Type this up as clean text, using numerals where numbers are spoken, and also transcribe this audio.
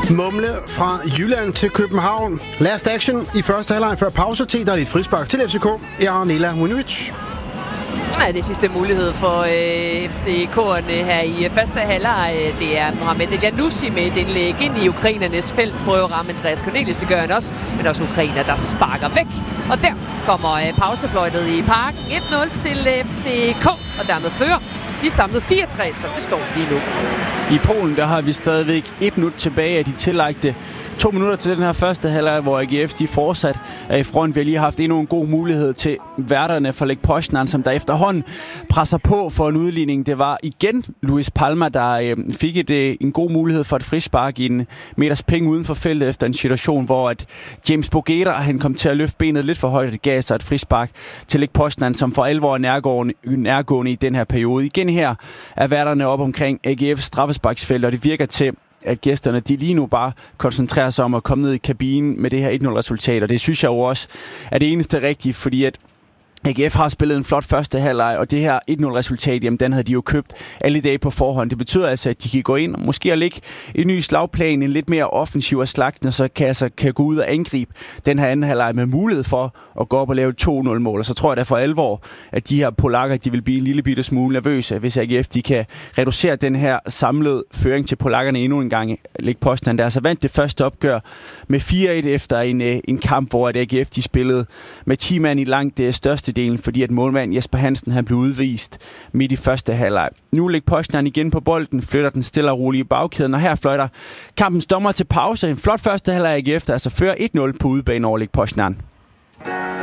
Mumle fra Jylland til København. Last action i første halvleg før pause. Der er et frispark til FCK. Jeg er Nela Munovic. Ja, det sidste mulighed for FCK'erne her i første halvleg. Det er Mohamed Elyounoussi med et indlæg ind i ukrainernes felt. Prøver at ramme Andreas Cornelius, det gør han også. Men også ukrainer, der sparker væk. Og der kommer pausefløjtet i parken. 1-0 til FCK, og dermed fører de samlede 4-3, som det står lige nu. I Polen, der har vi stadigvæk 1 minut tilbage af de tillagte 2 minutter til den her første halvleg, hvor AGF de fortsat er i front. Vi har lige haft endnu en god mulighed til værterne for Lech Poznan, som der efterhånden presser på for en udligning. Det var igen Luis Palma, der fik en god mulighed for et frispark i en meters penge uden for feltet efter en situation, hvor at James Bougeda, han kom til at løfte benet lidt for højt, og det gav sig et frispark til Lech Poznan, som for alvor er nærgående i den her periode. Igen her er værterne op omkring AGF's straffesparksfelt, og det virker til, at gæsterne de lige nu bare koncentrerer sig om at komme ned i kabinen med det her 1-0-resultat. Og det synes jeg jo også er det eneste rigtige, fordi at AGF har spillet en flot første halvleg, og det her 1-0-resultat, jamen den havde de jo købt alle dage på forhånd. Det betyder altså, at de kan gå ind og måske lægge en ny slagplan, en lidt mere offensiv og slagten, og så kan gå ud og angribe den her anden halvleg med mulighed for at gå op og lave et 2-0-mål. Og så tror jeg da for alvor, at de her polakker, de vil blive en lille bitte smule nervøse, hvis AGF de kan reducere den her samlede føring til polakkerne endnu en gang. Lech Poznan, der altså vandt det første opgør med 4-1 efter en kamp, hvor AGF de spillede med 10 mand i langt det største delen, fordi at målmand Jesper Hansen han blev udvist midt i første halvleg. Nu Lech Poznan igen på bolden, flytter den stille og roligt i bagkæden, og her fløjter kampens dommer til pause. En flot første halvleg AGF, der altså fører 1-0 på udebane over Lech Poznan.